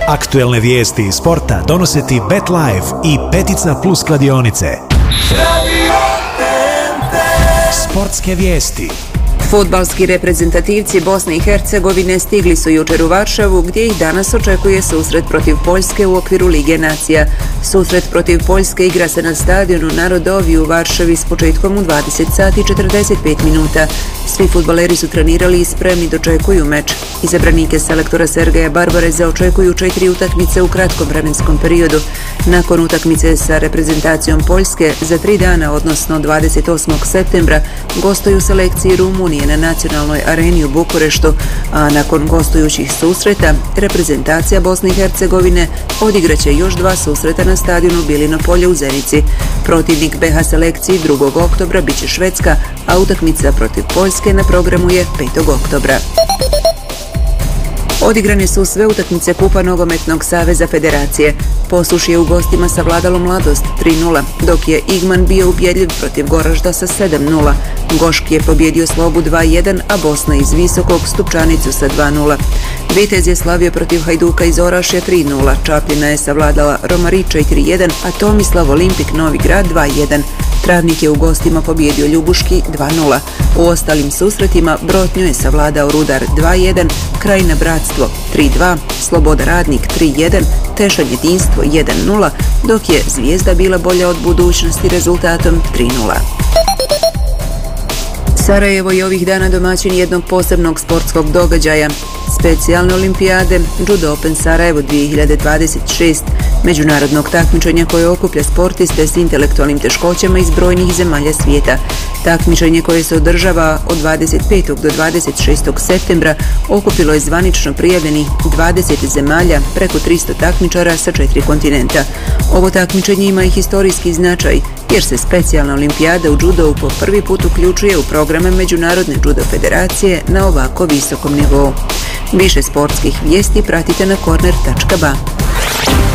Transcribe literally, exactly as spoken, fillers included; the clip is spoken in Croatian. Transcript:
Aktuelne vijesti iz sporta donose ti BetLife i Petica Plus kladionice. Sportske vijesti. Fudbalski reprezentativci Bosne i Hercegovine stigli su jučer u Varšavu, gdje ih danas očekuje susret protiv Poljske u okviru Lige nacija. Susret protiv Poljske igra se na stadionu Narodovi u Varšavi s početkom u dvadeset sati i četrdeset pet minuta. Svi fudbaleri su trenirali i spremni dočekuju meč. Izabranike selektora Sergeja Barbareza očekuju četiri utakmice u kratkom vremenskom periodu. Nakon utakmice sa reprezentacijom Poljske za tri dana, odnosno dvadeset osmog septembra, gostuju selekciji Rumunije na nacionalnoj areni u Bukureštu, a nakon gostujućih susreta, reprezentacija Bosne i Hercegovine odigraće još dva susreta na stadionu Bijeljino polje u Zenici. Protivnik be ha selekciji drugog oktobra biće Švedska, a utakmica protiv Poljske na programu je petog oktobra. Odigrane su sve utakmice Kupa Nogometnog saveza Federacije. Posuš je u gostima savladalo Mladost tri nula, dok je Igman bio ubjedljiv protiv Goražda sa sedam nula. Goški je pobjedio Slobu dva jedan, a Bosna iz Visokog Stupčanicu sa dva nula. Vitez je slavio protiv Hajduka iz Orašja tri nula, Čapljina je savladala Romari četiri jedan, a Tomislav Olimpik Novi Grad dva jedan. Travnik je u gostima pobjedio Ljubuški dva nula. U ostalim susretima Brotnju je savladao Rudar dva jedan, Krajina Bratstvo tri dva, Sloboda Radnik tri jedan, Tešanj Jedinstvo jedan nula, dok je Zvijezda bila bolja od Budućnosti rezultatom tri nula. Sarajevo je ovih dana domaćin jednog posebnog sportskog događaja, specijalne olimpijade Judo Open Sarajevo dvije hiljade dvadeset šest, međunarodnog takmičenja koje okuplja sportiste s intelektualnim teškoćama iz brojnih zemalja svijeta. Takmičenje koje se održava od dvadeset petog do dvadeset šestog septembra okupilo je zvanično prijavljenih dvadeset zemalja, preko tristo takmičara sa četiri kontinenta. Ovo takmičenje ima i historijski značaj, jer se specijalna olimpijada u judovu po prvi put uključuje u programe Međunarodne judo federacije na ovako visokom nivou. Više sportskih vijesti pratite na korner tačka ba.